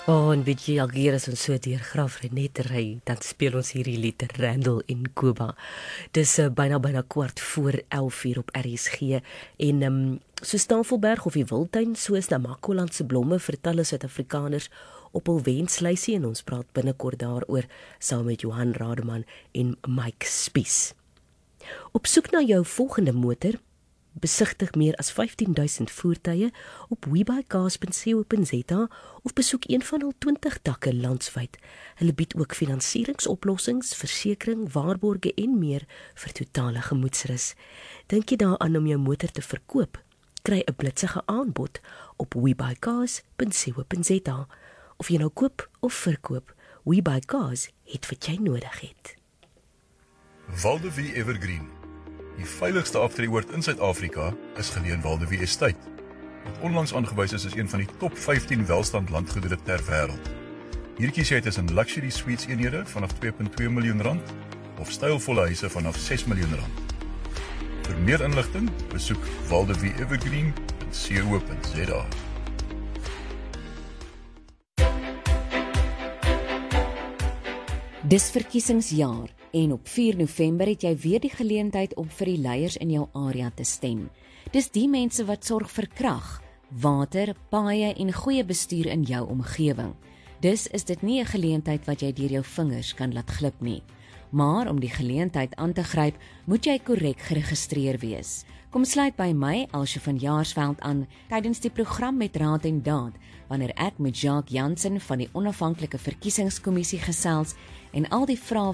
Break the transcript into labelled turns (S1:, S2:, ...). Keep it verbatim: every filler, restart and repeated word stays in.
S1: Oh, en weet jy, elke keer as ons so deur Graaf Reinet ry, dan speel ons hierdie lied Randall en Koba. Dis uh, byna byna kwart voor elf uur op R S G en um, so Tafelberg of die Wildtuin, soos Namakoland se blomme vir talle Suid-Afrikaners op hul wenslysie, en ons praat binnekort daaroor saam met Johan Rademan en Mike Spies. Op soek na jou volgende motor, besigtig meer as vyftien duisend voertuie op webuycars punt co punt za of besoek een van hul twintig takke landwyd. Hulle bied ook finansieringsoplossings, versekering, waarborge en meer vir totale gemoedsrus. Dink jy daaraan om jou motor te verkoop? Kry 'n blitsige aanbod op webuycars punt co punt za. Of jy nou koop of verkoop, WeBuyCars het wat jy nodig het.
S2: Waldevie Evergreen. Die veiligste aftreeoord in Suid-Afrika is geleë in Waldevie Estate, wat onlangs aangewys is as een van die top vyftien welstand landgoedere ter wêreld. Hier kies jy tussen luxury suites eenhede vanaf twee komma twee miljoen rand of stylvolle huise vanaf ses miljoen rand. Vir meer inligting, besoek waldevie evergreen punt co punt za.
S3: Dis verkiesingsjaar en op vier November het jy weer die geleentheid om vir die leiers in jou area te stem. Dis die mense wat sorg vir krag, water, paaie en goeie bestuur in jou omgewing. Dus is dit nie 'n geleentheid wat jy deur jou vingers kan laat glip nie. Maar om die geleentheid aan te gryp, moet jy korrek geregistreer wees. Kom sluit by my, Elsje van Jaarsveld, aan tydens die program met Raad en Daad, wanneer ek met Jacques Jansen van die Onafhanklike Verkiesingskommissie gesels en al die vrae